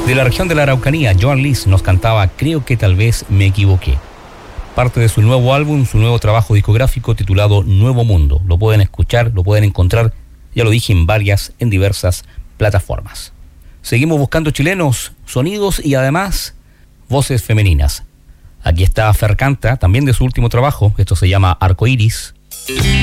De la región de la Araucanía, Joan Liz nos cantaba Creo que tal vez me equivoqué. Parte de su nuevo álbum, su nuevo trabajo discográfico titulado Nuevo Mundo. Lo pueden escuchar, lo pueden encontrar, ya lo dije, en diversas plataformas. Seguimos buscando chilenos, sonidos y además voces femeninas. Aquí está Fer Canta, también de su último trabajo, esto se llama Arcoiris.